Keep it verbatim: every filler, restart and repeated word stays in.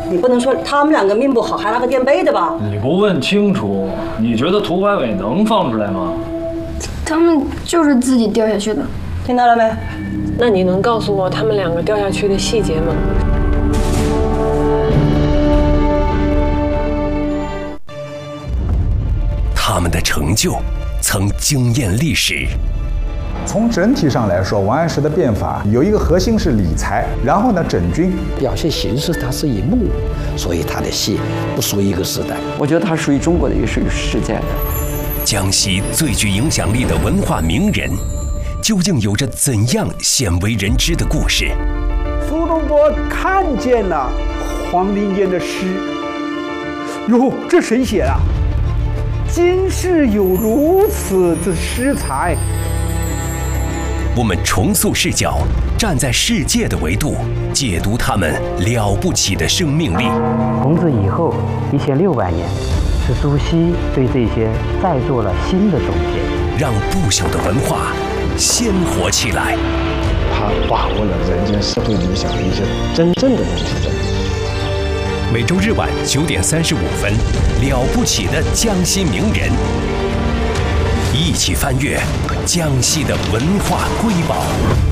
你不能说他们两个命不好还拿个垫背的吧？ 你不问清楚，你觉得涂百伟能放出来吗？ 他们就是自己掉下去的， 听到了没？ 那你能告诉我他们两个掉下去的细节吗？ 他们的成就曾惊艳历史。 从整体上来说，王安石的变法有一个核心是理财，然后呢整军。 表现形式它是一幕，所以他的戏不属于一个时代。 我觉得它属于中国的，也属于世界的。 江西最具影响力的文化名人，究竟有着怎样鲜为人知的故事？ 苏东坡看见了黄庭坚的诗，哟，这谁写的？今世有如此之诗才。 我们重塑视角，站在世界的维度，解读他们了不起的生命力。 孔子以后一千六百年，是朱熹对这些再做了新的总结， 让不朽的文化鲜活起来。 他把握了人间社会理想的一些真正的东西在里面。 每周日晚九点三十五分，了不起的江西名人，一起翻阅江西的文化瑰宝。